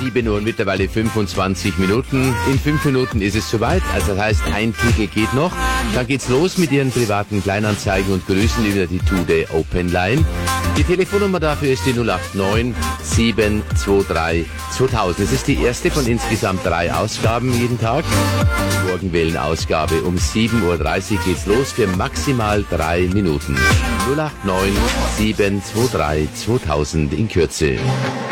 7 Uhr und mittlerweile 25 Minuten. In 5 Minuten ist es soweit, also das heißt, ein Titel geht noch. Dann geht's los mit Ihren privaten Kleinanzeigen und Grüßen über die Today Open Line. Die Telefonnummer dafür ist die 089 723 2000. Es ist die erste von insgesamt 3 Ausgaben jeden Tag. Die Morgenwellen-Ausgabe um 7.30 Uhr geht's los für maximal 3 Minuten. 089 723 2000 in Kürze.